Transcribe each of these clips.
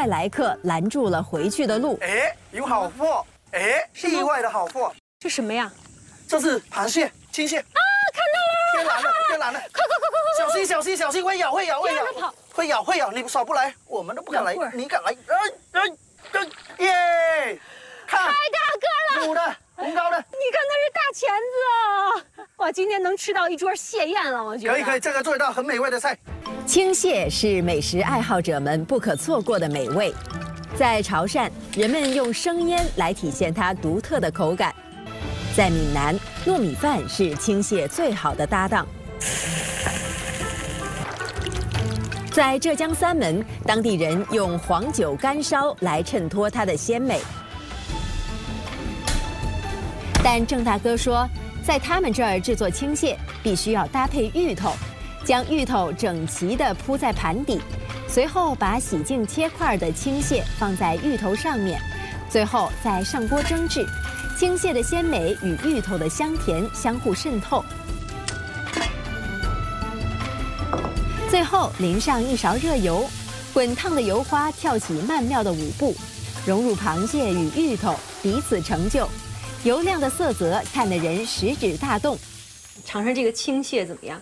外来客拦住了回去的路。 哎，有好货！哎，意外的好货！ 这什么呀？ 这是螃蟹、青蟹啊！看到了，天蓝了！快！小心！会咬！会咬！你耍不来，我们都不敢来，你敢来？耶！看， 太大个了！ 母的，红膏的。 你看那是大钳子啊！哇，今天能吃到一桌蟹宴了，我觉得。 可以，这个做一道很美味的菜。 青蟹是美食爱好者们不可错过的美味，在潮汕，人们用生腌来体现它独特的口感；在闽南，糯米饭是青蟹最好的搭档；在浙江三门，当地人用黄酒干烧来衬托它的鲜美。但郑大哥说，在他们这儿制作青蟹，必须要搭配芋头。将芋头整齐地铺在盘底，随后把洗净切块的青蟹放在芋头上面，最后再上锅蒸制。青蟹的鲜美与芋头的香甜相互渗透，最后淋上一勺热油，滚烫的油花跳起曼妙的舞步，融入螃蟹与芋头，彼此成就。油亮的色泽看得人食指大动。 尝尝这个青蟹怎么样？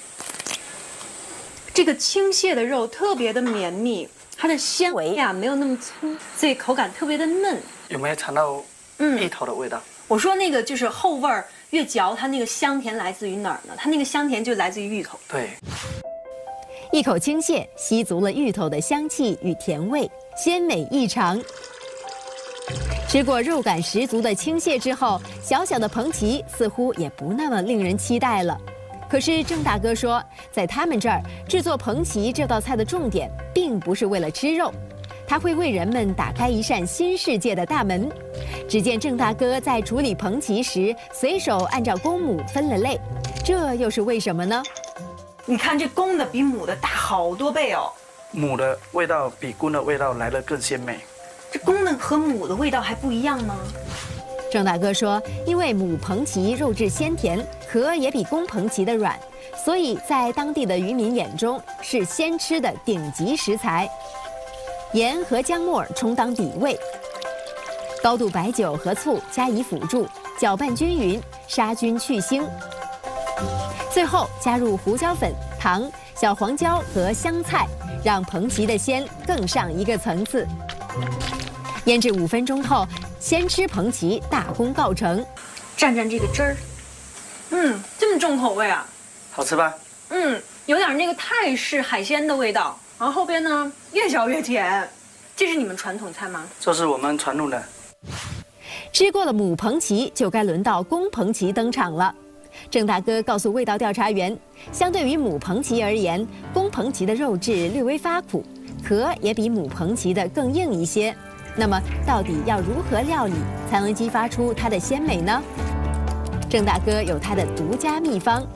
这个青蟹的肉特别的绵密，它的纤维呀没有那么粗，所以口感特别的嫩。 有没有尝到芋头的味道？ 我说那个就是后味儿，越嚼它那个香甜来自于哪儿呢？它那个香甜就来自于芋头。 对， 一口青蟹吸足了芋头的香气与甜味，鲜美异常。吃过肉感十足的青蟹之后，小小的彭奇似乎也不那么令人期待了。可是郑大哥说，在他们这儿制作彭奇这道菜的重点，并不是为了吃肉，他会为人们打开一扇新世界的大门。只见郑大哥在处理彭奇时，随手按照公母分了类，这又是为什么呢？ 你看这公的比母的大好多倍哦， 母的味道比公的味道来得更鲜美。 这公的和母的味道还不一样吗？ 郑大哥说，因为母彭奇肉质鲜甜，壳也比公彭奇的软，所以在当地的渔民眼中是鲜吃的顶级食材。盐和姜末充当底味，高度白酒和醋加以辅助，搅拌均匀，杀菌去腥。最后加入胡椒粉、糖、小黄椒和香菜，让彭奇的鲜更上一个层次。腌制5分钟后，鲜吃彭奇大功告成。 蘸蘸这个汁儿，这么重口味啊！ 好吃吧？ 有点那个泰式海鲜的味道。然后后边呢，越嚼越甜。这是你们传统菜吗？ 这是我们传统的。 吃过了母彭奇，就该轮到公彭奇登场了。郑大哥告诉味道调查员，相对于母彭奇而言，公彭奇的肉质略微发苦，壳也比母彭奇的更硬一些。那么，到底要如何料理才能激发出它的鲜美呢？郑大哥有他的独家秘方。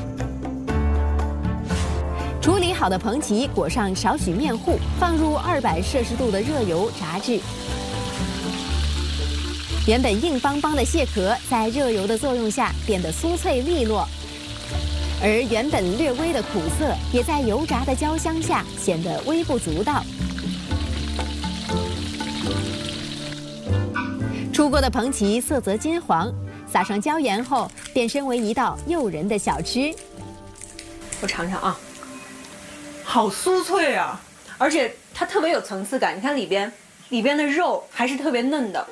处理好的彭奇裹上少许面糊，放入200摄氏度的热油炸制。原本硬邦邦的蟹壳在热油的作用下变得酥脆利落，而原本略微的苦涩也在油炸的焦香下显得微不足道。出锅的彭奇色泽金黄，撒上椒盐后变身为一道诱人的小吃。 我尝尝啊，好酥脆啊，而且它特别有层次感。你看里边的肉还是特别嫩的。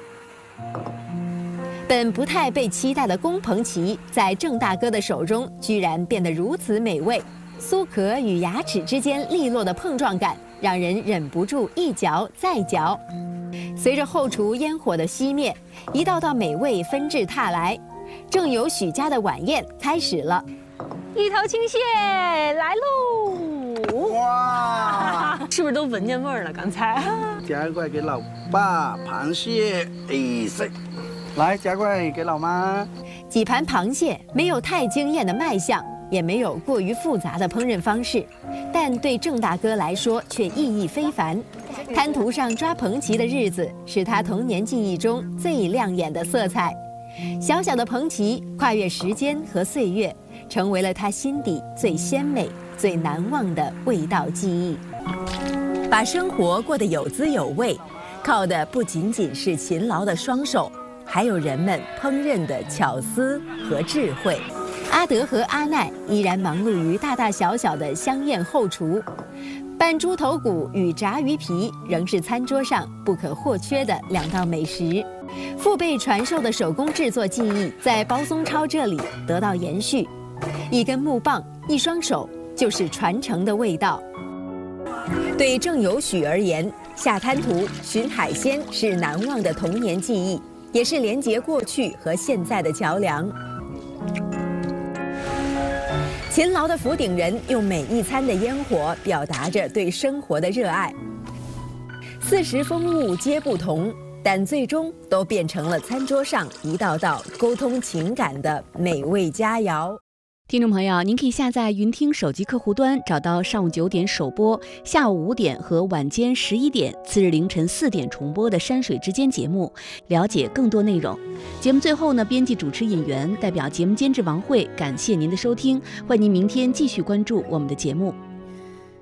本不太被期待的公彭奇，在郑大哥的手中居然变得如此美味。酥壳与牙齿之间利落的碰撞感，让人忍不住一嚼再嚼。随着后厨烟火的熄灭，一道道美味纷至沓来，正有许家的晚宴开始了。 一头青蟹来喽！ 哇， 是不是都闻见味儿了？刚才夹一块给老爸，螃蟹，来夹块给老妈。 几盘螃蟹没有太惊艳的卖相，也没有过于复杂的烹饪方式，但对郑大哥来说却意义非凡。滩涂上抓彭奇的日子是他童年记忆中最亮眼的色彩。小小的彭奇跨越时间和岁月，成为了他心底最鲜美、最难忘的味道记忆。 把生活过得有滋有味，靠的不仅仅是勤劳的双手，还有人们烹饪的巧思和智慧。阿德和阿奈依然忙碌于大大小小的香宴后厨，拌猪头骨与炸鱼皮仍是餐桌上不可或缺的2道美食。父辈传授的手工制作技艺在包松超这里得到延续，一根木棒，一双手，就是传承的味道。对郑有许而言，下滩涂寻海鲜是难忘的童年记忆，也是连接过去和现在的桥梁。勤劳的福鼎人用每一餐的烟火表达着对生活的热爱。40风物皆不同，但最终都变成了餐桌上一道道沟通情感的美味佳肴。 听众朋友，您可以下载云听手机客户端，找到上午9点首播、下午5点和晚间11点、次日凌晨4点重播的山水之间节目，了解更多内容。节目最后呢，编辑主持演员代表节目监制王慧，感谢您的收听，欢迎您明天继续关注我们的节目。